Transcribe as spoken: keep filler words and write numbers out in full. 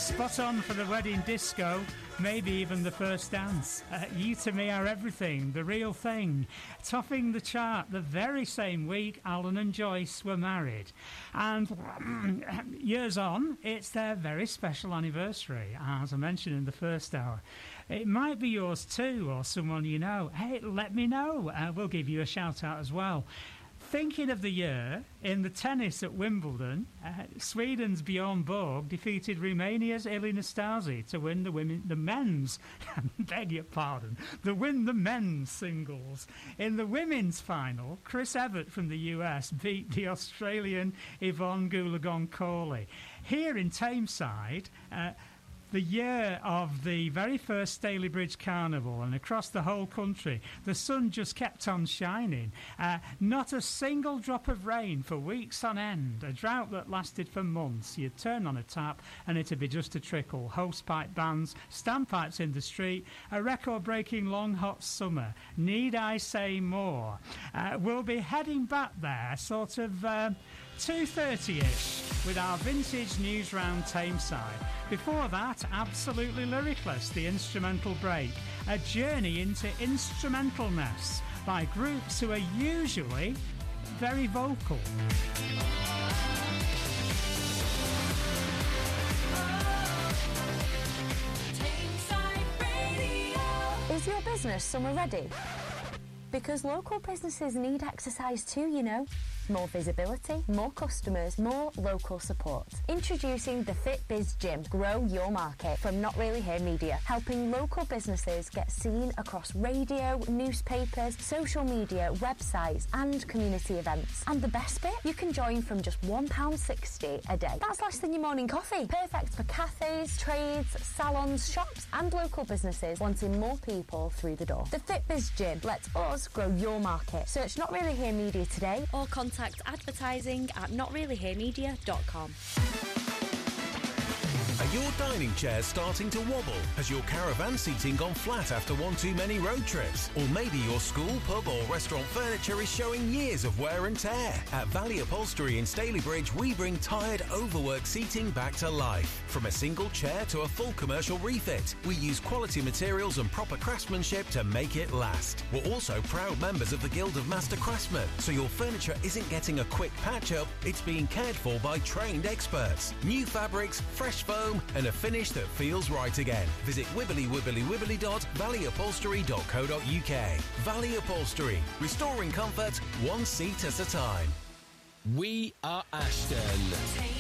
Spot on for the wedding disco, maybe even the first dance. Uh, You to Me Are Everything, the real thing. Topping the chart the very same week Alan and Joyce were married. And years on, it's their very special anniversary, as I mentioned in the first hour. It might be yours too, or someone you know. Hey, let me know. Uh, we'll give you a shout out as well. Thinking of the year, in the tennis at Wimbledon, uh, Sweden's Bjorn Borg defeated Romania's Ilie Nastase to win the women, the men's, beg your pardon, the win the men's singles. In the women's final, Chris Evert from the U S beat the Australian Yvonne Goolagong-Cawley. Here in Tameside, uh, the year of the very first Staley Bridge Carnival, and across the whole country, the sun just kept on shining. Uh, not a single drop of rain for weeks on end. A drought that lasted for months. You'd turn on a tap and it'd be just a trickle. Hosepipe bands, standpipes in the street, a record-breaking long hot summer. Need I say more? Uh, we'll be heading back there sort of uh, two thirty-ish with our vintage news round Tameside. Before that, absolutely lyricless, the instrumental break. A journey into instrumentalness by groups who are usually very vocal. Is your business summer ready? Because local businesses need exercise too, you know. More visibility, more customers, more local support. Introducing the FitBiz Gym. Grow your market from Not Really Here Media, helping local businesses get seen across radio, newspapers, social media, websites and community events. And the best bit? You can join from just one pound sixty a day. That's less than your morning coffee. Perfect for cafes, trades, salons, shops and local businesses wanting more people through the door. The FitBiz Gym lets us grow your market. Search Not Really Here Media today or contact advertising at not really here media dot com. Are your dining chairs starting to wobble? Has your caravan seating gone flat after one too many road trips? Or maybe your school, pub or restaurant furniture is showing years of wear and tear? At Valley Upholstery in Staley Bridge, we bring tired, overworked seating back to life. From a single chair to a full commercial refit, we use quality materials and proper craftsmanship to make it last. We're also proud members of the Guild of Master Craftsmen, so your furniture isn't getting a quick patch-up, it's being cared for by trained experts. New fabrics, fresh foam, and a finish that feels right again. Visit wibbly wibbly wibbly dot valley upholstery dot co dot uk. Valley Upholstery, restoring comfort one seat at a time. We are Ashton.